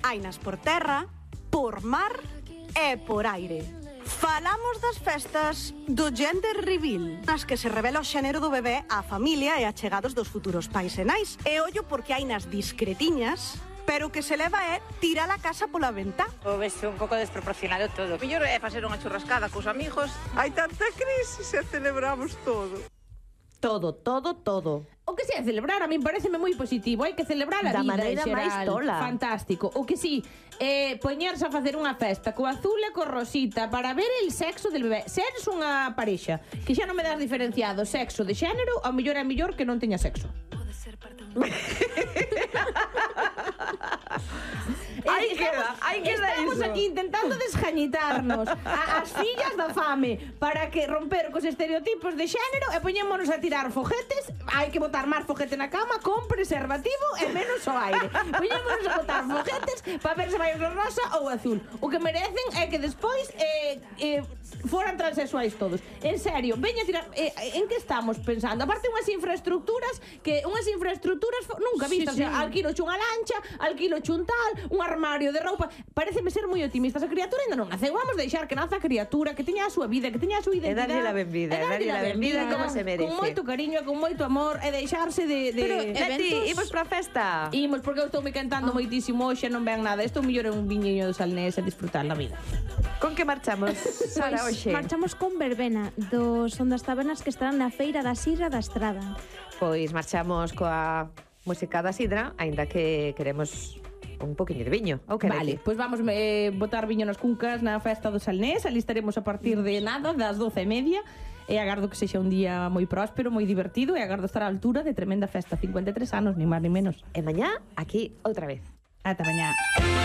Hainas por terra, por mar e por aire. Falamos das festas do gender reveal, nas que se revela o xénero do bebé á familia e a chegados dos futuros pais e nais. E ollo porque hai nas discretiñas, pero o que se leva é tirar a casa pola ventá. O ves un pouco desproporcionado todo. O mellor é facer unha churrascada cos amigos. Hai tanta crisis e celebramos todo. Todo. O que si é celebrar, a min pareceme moi positivo. Hai que celebrar a Da vida maneira en máis xeral. tola. Fantástico. O que si, poñerse a facer unha festa co azul e co rosita para ver el sexo del bebé. Se eres unha parexa que xa non me das diferenciado sexo de xénero, ao mellor é mellor que non teña sexo. Aí queda Estamos iso. aquí intentando desjañitarnos as fillas da fame para que romper cos estereotipos de xénero e poñémonos a tirar foguetes. Hai que botar máis foguete na cama con preservativo e menos o aire. Poñémonos a botar foguetes para ver se vai o rosa ou azul. O que merecen é que despois foran transexuais todos. En serio, veña a tirar... en que estamos pensando? Aparte unhas infraestructuras nunca vistas. Sí, sí. O sea, alquilo unha lancha, alquilo un tal, un armario de roupa. Pareceme ser moi optimistas. A criatura ainda non naceu. Vamos deixar que naza a criatura, que teña a súa vida, que teña a súa identidade. darlle a benvida como se merece. Con moito cariño, con moito amor, e deixarse de... Pero, Leti, imos pra festa. Imos, porque eu estou me cantando moitísimo hoxe, non vean nada. Isto mellor é un viñeño do Salnés e disfrutar da vida. Con que marchamos, Sara, Pois, hoxe? marchamos con verbena do Son das Tabernas, que estarán na Feira da Sirra da Estrada. Pois marchamos coa música da sidra, aínda que queremos un poquinho de viño. Ou que Vale, pois vamos botar viño nas cuncas na festa do Salnés. Ali estaremos a partir de nada, das 12:30. E agardo que sexa un día moi próspero, moi divertido. E agardo estar á altura de tremenda festa. 53 anos, ni máis ni menos. E mañá, aquí outra vez. Ata mañá.